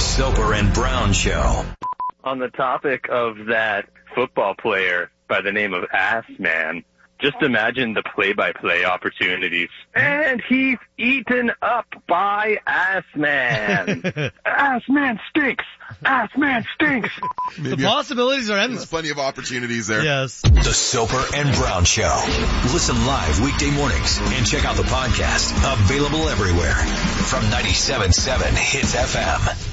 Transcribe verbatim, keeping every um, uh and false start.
Soper and Brown Show. On the topic of that football player by the name of Ass Man, just imagine the play-by-play opportunities. And he's eaten up by Ass Man. Ass Man stinks. Ass Man stinks. The possibilities are endless. There's plenty of opportunities there. Yes. The Soper and Brown Show. Listen live weekday mornings and check out the podcast. Available everywhere. From ninety-seven point seven Hits F M.